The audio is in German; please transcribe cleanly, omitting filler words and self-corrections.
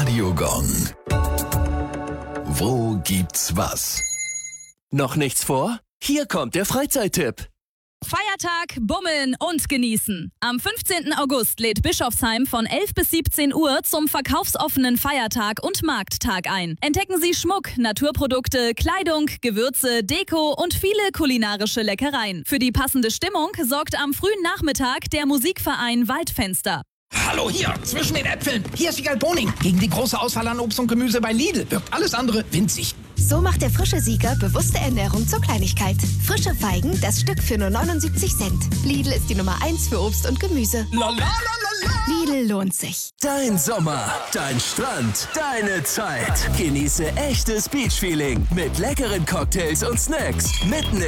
Radiogong. Wo gibt's was? Noch nichts vor? Hier kommt der Freizeittipp. Feiertag, bummeln und genießen. Am 15. August lädt Bischofsheim von 11 bis 17 Uhr zum verkaufsoffenen Feiertag und Markttag ein. Entdecken Sie Schmuck, Naturprodukte, Kleidung, Gewürze, Deko und viele kulinarische Leckereien. Für die passende Stimmung sorgt am frühen Nachmittag der Musikverein Waldfenster. Hallo hier, zwischen den Äpfeln. Hier ist die Boning. Gegen die große Auswahl an Obst und Gemüse bei Lidl wirkt alles andere winzig. So macht der frische Sieger bewusste Ernährung zur Kleinigkeit. Frische Feigen, das Stück für nur 79 Cent. Lidl ist die Nummer 1 für Obst und Gemüse. Lidl lohnt sich. Dein Sommer, dein Strand, deine Zeit. Genieße echtes Beachfeeling mit leckeren Cocktails und Snacks mitten